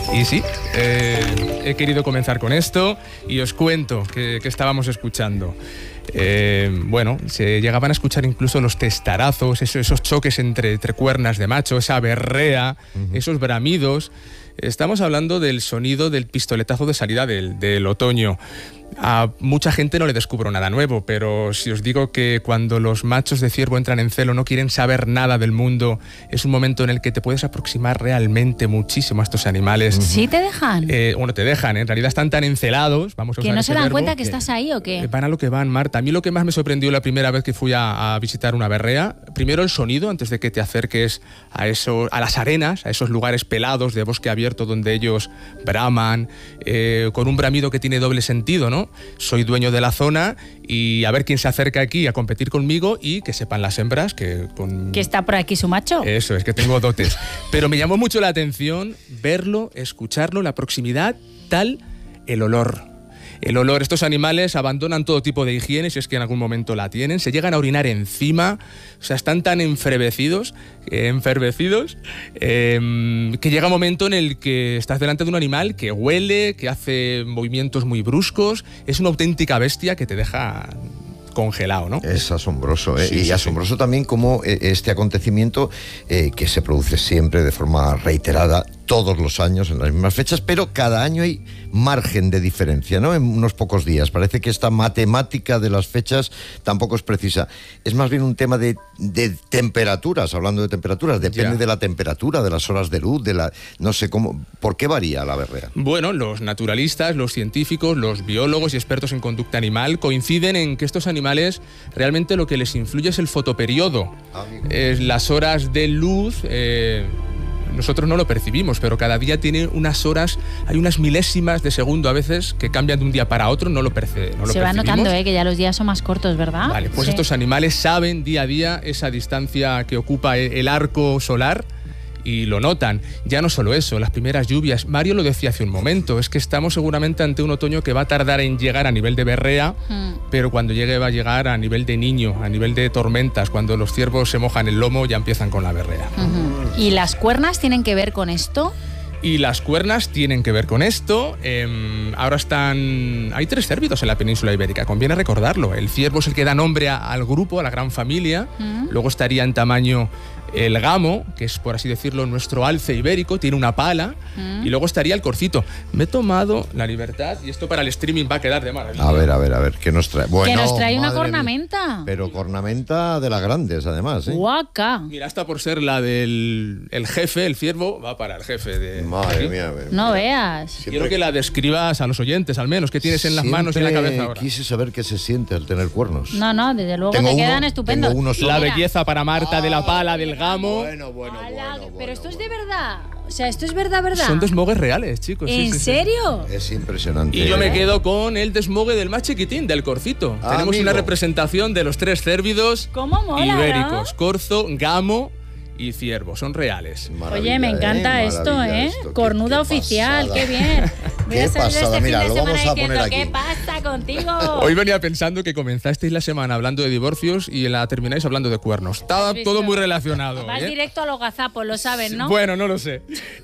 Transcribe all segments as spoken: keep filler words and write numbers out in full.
Y sí, eh, he querido comenzar con esto y os cuento que, que estábamos escuchando. Eh, bueno, se llegaban a escuchar incluso los testarazos, esos, esos choques entre, entre cuernas de macho, esa berrea, uh-huh. esos bramidos. Estamos hablando del sonido del pistoletazo de salida del, del otoño. A mucha gente no le descubro nada nuevo, pero si os digo que cuando los machos de ciervo entran en celo no quieren saber nada del mundo, es un momento en el que te puedes aproximar realmente muchísimo a estos animales. ¿Sí te dejan? Eh, bueno, te dejan, en realidad están tan encelados, vamos a usar ¿Que no ese se dan verbo, cuenta que estás ahí o qué? Van a lo que van, Marta. A mí lo que más me sorprendió la primera vez que fui a, a visitar una berrea, primero el sonido, antes de que te acerques a, eso, a las arenas, a esos lugares pelados de bosque abierto donde ellos braman, eh, con un bramido que tiene doble sentido, ¿no? Soy dueño de la zona y a ver quién se acerca aquí a competir conmigo y que sepan las hembras que... Con... ¿Que está por aquí su macho? Eso, es que tengo dotes. Pero me llamó mucho la atención verlo, escucharlo, la proximidad, tal el olor. El olor, estos animales abandonan todo tipo de higiene, si es que en algún momento la tienen, se llegan a orinar encima, o sea, están tan enfervecidos, eh, enfervecidos, eh, que llega un momento en el que estás delante de un animal que huele, que hace movimientos muy bruscos, es una auténtica bestia que te deja congelado, ¿no? Es asombroso, ¿eh? Sí, y sí, asombroso sí. también como este acontecimiento eh, que se produce siempre de forma reiterada, todos los años en las mismas fechas, pero cada año hay margen de diferencia, ¿no? En unos pocos días. Parece que esta matemática de las fechas tampoco es precisa. Es más bien un tema de, de temperaturas, hablando de temperaturas. Depende ya. de la temperatura, de las horas de luz, de la... No sé cómo... ¿Por qué varía la berrea? Bueno, los naturalistas, los científicos, los biólogos y expertos en conducta animal coinciden en que estos animales realmente lo que les influye es el fotoperiodo. Ah, es las horas de luz... Eh, nosotros no lo percibimos, pero cada día tiene unas horas, hay unas milésimas de segundo a veces que cambian de un día para otro, no lo, perce, no lo Se percibimos. va notando, ¿eh? Que ya los días son más cortos, ¿verdad? Vale, pues sí. Estos animales saben día a día esa distancia que ocupa el arco solar y lo notan. Ya no solo eso, las primeras lluvias. Mario lo decía hace un momento, es que estamos seguramente ante un otoño que va a tardar en llegar a nivel de berrea, mm. pero cuando llegue va a llegar a nivel de niño, a nivel de tormentas. Cuando los ciervos se mojan el lomo ya empiezan con la berrea. Uh-huh. ¿Y las cuernas tienen que ver con esto? Y las cuernas tienen que ver con esto. Eh, ahora están... Hay tres cérvidos en la península ibérica, conviene recordarlo. El ciervo es el que da nombre a, al grupo, a la gran familia. Uh-huh. Luego estaría en tamaño el gamo, que es, por así decirlo, nuestro alce ibérico, tiene una pala. Uh-huh. Y luego estaría el corcito. Me he tomado la libertad, y esto para el streaming va a quedar de maravilla. A ver, a ver, a ver, ¿qué nos trae? Bueno, que nos trae una cornamenta. Mía, pero cornamenta de las grandes, además, ¿eh? Guaca. Mira, esta por ser la del el jefe, el ciervo, va para el jefe de... Madre mía. No veas. Siempre... Quiero que la describas a los oyentes, al menos. ¿Qué tienes en las manos y en la cabeza ahora? Quise saber qué se siente al tener cuernos. No, no, desde luego tengo te uno, quedan estupendos. Tengo uno solo. La belleza para Marta ah, de la pala, del gamo. Bueno, bueno, bueno, bueno. Pero bueno, esto bueno. es de verdad. O sea, esto es verdad, verdad. Son desmogues reales, chicos. ¿En sí, sí, serio? Sí. Es impresionante. Y yo me quedo con el desmogue del más chiquitín, del corcito. Ah, Tenemos amigo. una representación de los tres cérvidos ¿Cómo mola, ibéricos: ¿no? corzo, gamo y ciervo. Son reales. Maravilla, Oye, me encanta eh, esto, ¿eh? Esto. Cornuda qué, qué oficial, pasada. qué bien. Voy Qué a salir pasada, este mira, fin de lo vamos semana a poner diciendo, aquí. ¿qué pasa contigo? Hoy venía pensando que comenzasteis la semana hablando de divorcios y la termináis hablando de cuernos. Está todo muy relacionado. Vas ¿eh? directo a los gazapos, lo saben, ¿no? Bueno, no lo sé.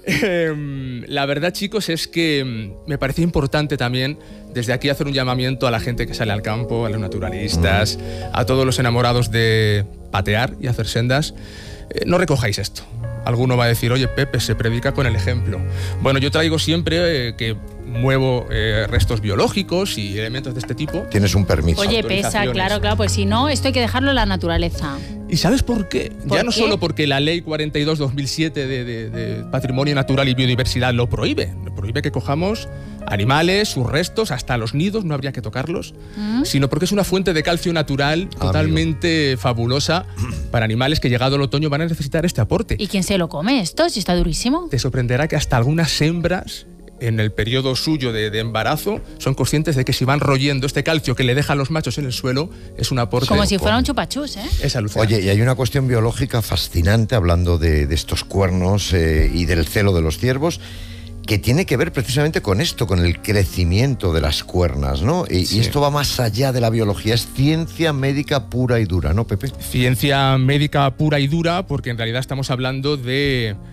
eh, la verdad, chicos, es que me parecía importante también desde aquí hacer un llamamiento a la gente que sale al campo, a los naturalistas, mm. a todos los enamorados de patear y hacer sendas. Eh, no recojáis esto. Alguno va a decir, oye, Pepe, se predica con el ejemplo. Bueno, yo traigo siempre eh, que muevo eh, restos biológicos y elementos de este tipo. Tienes un permiso. Oye, pesa, claro, claro, pues si no, esto hay que dejarlo en la naturaleza. ¿Y sabes por qué? ¿Por ya no qué? solo porque la ley cuarenta y dos barra dos mil siete de, de, de Patrimonio Natural y Biodiversidad lo prohíbe. Lo prohíbe que cojamos animales, sus restos, hasta los nidos, no habría que tocarlos, ¿Mm? sino porque es una fuente de calcio natural totalmente Amigo. fabulosa para animales que llegado el otoño van a necesitar este aporte. ¿Y quién se lo come esto? Si está durísimo. Te sorprenderá que hasta algunas hembras en el periodo suyo de, de embarazo son conscientes de que si van royendo este calcio que le dejan los machos en el suelo es un aporte. Como si fuera un chupachús, ¿eh? Es alucinante. Oye, y hay una cuestión biológica fascinante hablando de, de estos cuernos eh, y del celo de los ciervos, que tiene que ver precisamente con esto, con el crecimiento de las cuernas, ¿no? Y, sí. y esto va más allá de la biología, es ciencia médica pura y dura, ¿no, Pepe? Ciencia médica pura y dura, porque en realidad estamos hablando de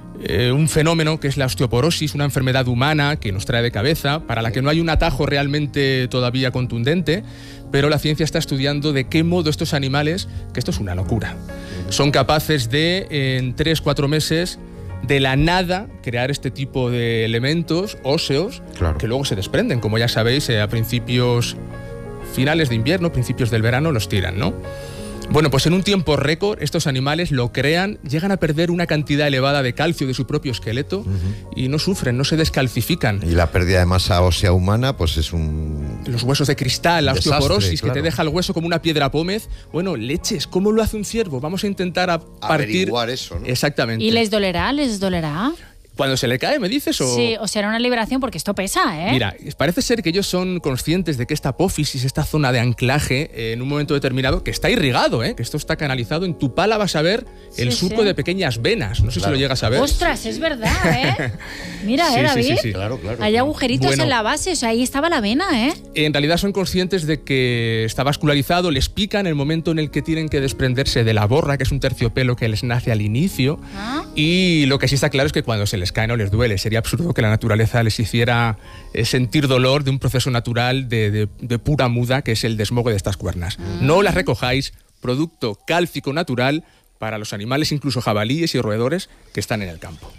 eh, un fenómeno que es la osteoporosis, una enfermedad humana que nos trae de cabeza, para la que no hay un atajo realmente todavía contundente, pero la ciencia está estudiando de qué modo estos animales, que esto es una locura, son capaces de, en tres, cuatro meses, de la nada, crear este tipo de elementos óseos, claro, que luego se desprenden, como ya sabéis, eh, a principios, finales de invierno, principios del verano, los tiran, ¿no? Bueno, pues en un tiempo récord estos animales lo crean, llegan a perder una cantidad elevada de calcio de su propio esqueleto uh-huh. y no sufren, no se descalcifican. Y la pérdida de masa ósea humana, pues es un... Los huesos de cristal, la desastre, osteoporosis, claro, que te deja el hueso como una piedra pómez. Bueno, leches, ¿cómo lo hace un ciervo? Vamos a intentar a partir... averiguar eso, ¿no? Exactamente. ¿Y les dolerá? ¿Les dolerá? Cuando se le cae, ¿me dices? O... Sí, o será una liberación porque esto pesa, ¿eh? Mira, parece ser que ellos son conscientes de que esta apófisis, esta zona de anclaje, eh, en un momento determinado, que está irrigado, ¿eh? Que esto está canalizado. En tu pala vas a ver sí, el surco sí. de pequeñas venas. No sé claro. si lo llegas a ver. ¡Ostras, es verdad, eh! Mira, sí, ¿eh, David? Sí, sí, sí. Claro, claro. Hay agujeritos bueno, en la base, o sea, ahí estaba la vena, ¿eh? En realidad son conscientes de que está vascularizado, les pica en el momento en el que tienen que desprenderse de la borra, que es un terciopelo que les nace al inicio. ¿Ah? Y lo que sí está claro es que cuando se les cae no les duele. Sería absurdo que la naturaleza les hiciera eh, sentir dolor de un proceso natural de, de, de pura muda, que es el desmogue de estas cuernas. Mm. No las recojáis, producto cálcico natural para los animales, incluso jabalíes y roedores, que están en el campo.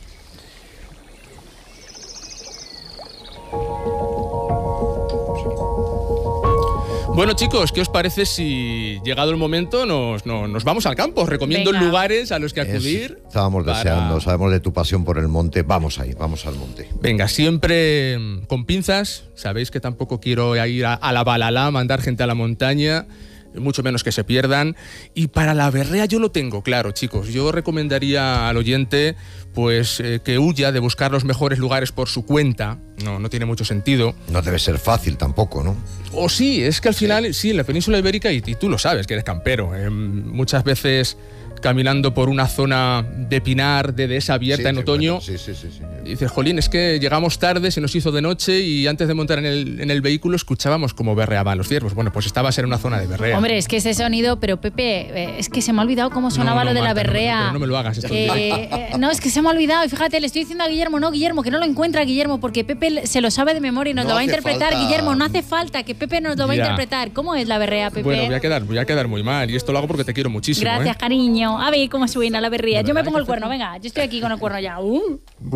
Bueno, chicos, ¿qué os parece si, llegado el momento, nos, nos, nos vamos al campo? Os recomiendo Venga. lugares a los que acudir. Es, estábamos para... deseando, sabemos de tu pasión por el monte. Vamos ahí, vamos al monte. Venga, siempre con pinzas. Sabéis que tampoco quiero ir a, a la balalá, mandar gente a la montaña, mucho menos que se pierdan. Y para la berrea yo lo tengo claro, chicos. Yo recomendaría al oyente pues eh, que huya de buscar los mejores lugares por su cuenta. No, no tiene mucho sentido. No debe ser fácil tampoco, ¿no? O sí, es que al final, sí, sí en la península ibérica, y, y tú lo sabes, que eres campero, eh, muchas veces caminando por una zona de pinar, de dehesa abierta sí, en otoño, bueno, sí, sí, sí, sí. y dices, jolín, es que llegamos tarde, se nos hizo de noche y antes de montar en el, en el vehículo escuchábamos cómo berreaban los ciervos. Bueno, pues esta va a ser una zona de berrea. Hombre, es que ese sonido, pero Pepe, eh, es que se me ha olvidado cómo sonaba no, no, lo de Marta, la berrea. No, no me lo hagas. Esto eh, eh, no, es que se me ha olvidado. Y fíjate, le estoy diciendo a Guillermo, no, Guillermo, que no lo encuentra Guillermo, porque Pepe se lo sabe de memoria y nos no lo va a interpretar. Falta. Guillermo, no hace falta, que Pepe nos lo va ya. a interpretar. ¿Cómo es la berrea, Pepe? Bueno, voy a quedar, voy a quedar muy mal, y esto lo hago porque te quiero muchísimo. Gracias, ¿eh? cariño. A ver cómo suena la berrea. Yo me pongo el cuerno, hacerlo? venga, yo estoy aquí con el cuerno ya. Uh.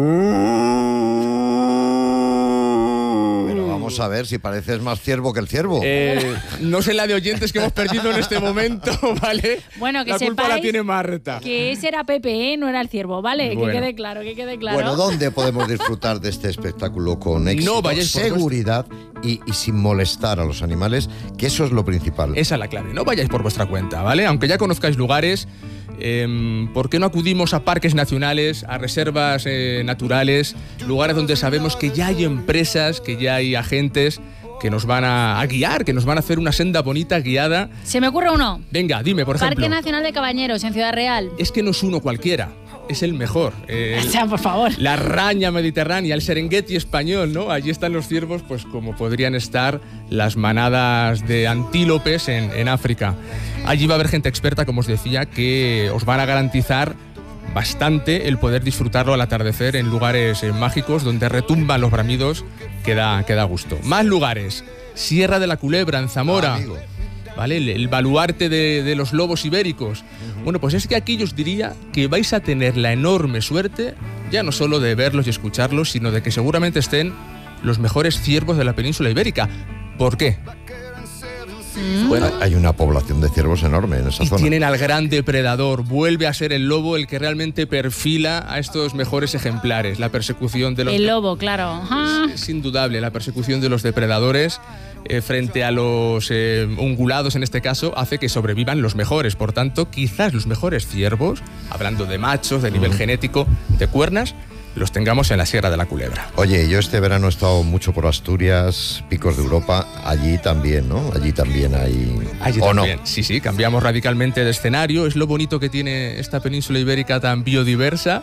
Pero vamos a ver si pareces más ciervo que el ciervo. Eh, no sé la de oyentes que hemos perdido en este momento, ¿vale? Bueno, que la culpa sepáis la tiene Marta. que ese era Pepe, ¿eh? No era el ciervo, ¿vale? Bueno. Que quede claro, que quede claro. Bueno, ¿dónde podemos disfrutar de este espectáculo con éxito, No vayáis por seguridad y, y sin molestar a los animales? Que eso es lo principal. Esa es la clave. No vayáis por vuestra cuenta, ¿vale? Aunque ya conozcáis lugares, eh, ¿por qué no acudimos a parques nacionales, a reservas eh, naturales, lugares donde sabemos que ya hay empresas, que ya hay agentes que nos van a, a guiar, que nos van a hacer una senda bonita, guiada? Se me ocurre uno. Venga, dime, por ejemplo. Parque Nacional de Cabañeros, en Ciudad Real. Es que no es uno cualquiera, es el mejor. Eh, O sea, por favor. La raña mediterránea, el Serengeti español, ¿no? Allí están los ciervos, pues como podrían estar las manadas de antílopes en, en África. Allí va a haber gente experta, como os decía, que os van a garantizar bastante el poder disfrutarlo al atardecer en lugares eh, mágicos donde retumban los bramidos, que da, que da gusto. Más lugares. Sierra de la Culebra, en Zamora. Amigo. ¿Vale? El, el baluarte de, de los lobos ibéricos. Uh-huh. Bueno, pues es que aquí yo os diría que vais a tener la enorme suerte, ya no solo de verlos y escucharlos, sino de que seguramente estén los mejores ciervos de la península ibérica. ¿Por qué? ¿Mm? Bueno, hay una población de ciervos enorme en esa Y zona. tienen al gran depredador. Vuelve a ser el lobo el que realmente perfila a estos mejores ejemplares. La persecución de los... El lobo, claro. Ajá. Es, es indudable, la persecución de los depredadores eh, frente a los eh, ungulados, en este caso, hace que sobrevivan los mejores. Por tanto, quizás los mejores ciervos, hablando de machos, de nivel Mm. genético, de cuernas, los tengamos en la Sierra de la Culebra. Oye, yo este verano he estado mucho por Asturias, Picos de Europa, allí también, ¿no? Allí también hay... Allí ¿O también. no? Sí, sí, cambiamos radicalmente de escenario. Es lo bonito que tiene esta península ibérica tan biodiversa,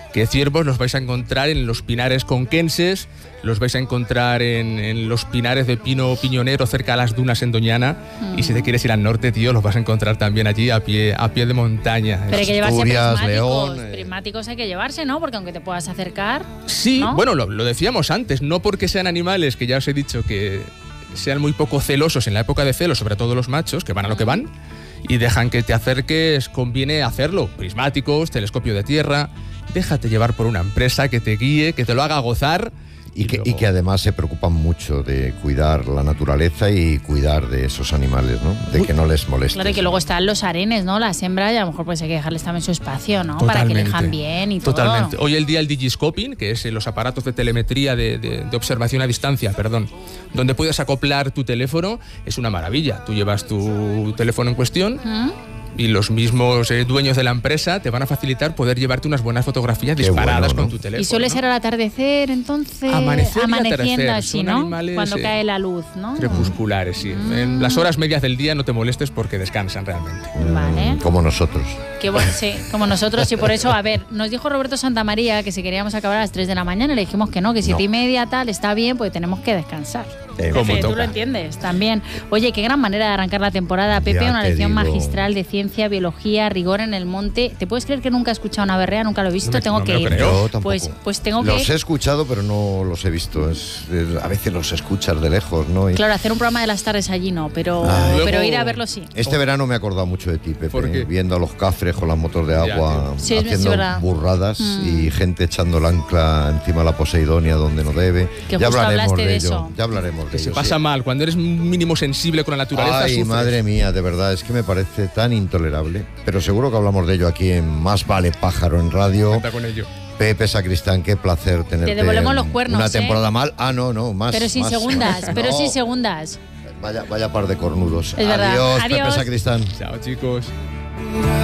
que ciervos los vais a encontrar en los pinares conquenses, los vais a encontrar en, en los pinares de pino piñonero cerca de las dunas en Doñana, mm. y si te quieres ir al norte, tío, los vas a encontrar también allí a pie, a pie de montaña. Pero hay que llevarse Asturias, prismáticos, León, eh. prismáticos hay que llevarse, ¿no? Porque aunque te puedas acercar... Sí, ¿no? bueno, lo, lo decíamos antes, no porque sean animales, que ya os he dicho que sean muy poco celosos en la época de celo, sobre todo los machos, que van a lo que van, y dejan que te acerques, conviene hacerlo. Prismáticos, telescopio de tierra, déjate llevar por una empresa que te guíe, que te lo haga gozar. Y, y, que, luego... y que además se preocupan mucho de cuidar la naturaleza y cuidar de esos animales, ¿no? De Uy, que no les moleste. Claro, y que luego están los arenes, ¿no? Las hembras, y a lo mejor pues hay que dejarles también su espacio, ¿no? Totalmente. Para que elijan bien y todo. Totalmente. Hoy el día el digiscoping, que es los aparatos de telemetría, de, de, de observación a distancia, perdón, donde puedes acoplar tu teléfono, es una maravilla. Tú llevas tu teléfono en cuestión... ¿Mm? Y los mismos eh, dueños de la empresa te van a facilitar poder llevarte unas buenas fotografías Qué disparadas bueno, ¿no? con tu teléfono. Y suele ¿no? ser al atardecer, entonces. Amanecer amaneciendo y atardecer. así, Son ¿no? animales, cuando eh, cae la luz, ¿no? Crepusculares, sí. Mm. En las horas medias del día no te molestes porque descansan realmente. Vale. Como nosotros. Qué bueno, sí, como nosotros. Y por eso, a ver, nos dijo Roberto Santamaría que si queríamos acabar a las tres de la mañana, le dijimos que no, que siete no. y media tal, está bien, pues tenemos que descansar. Eh, Pepe, tú lo entiendes también. Oye, qué gran manera de arrancar la temporada, Pepe, ya una lección digo. magistral de ciencia, biología, rigor en el monte. ¿Te puedes creer que nunca he escuchado una berrea? Nunca lo he visto, no me, tengo no que me ir. Creo. Yo tampoco. Pues, pues tengo los que ir. he escuchado, pero no los he visto. Es, es, a veces los escuchas de lejos, ¿no? Y... Claro, hacer un programa de las tardes allí no, pero, Ay, pero luego, ir a verlo sí. Este oh. verano me he acordado mucho de ti, Pepe, viendo a los cafres con las motores de agua, ya, sí, haciendo es burradas mm. y gente echando el ancla encima de la Poseidonia donde no debe. Que ya hablaremos de, de ello. eso. Ya hablaremos de que ello. se pasa sí. mal cuando eres mínimo sensible con la naturaleza. Ay, sufres. madre mía, de verdad, es que me parece tan intolerable. Pero seguro que hablamos de ello aquí en Más Vale Pájaro en Radio. Cuenta con ello. Pepe Sacristán, qué placer tenerte. Te devolvemos los cuernos, una temporada ¿eh? mal. Ah, no, no, más. Pero sin más, segundas, más. pero no. sin segundas. Vaya, vaya par de cornudos. Es verdad. Adiós, Adiós. Pepe Sacristán. Chao, chicos.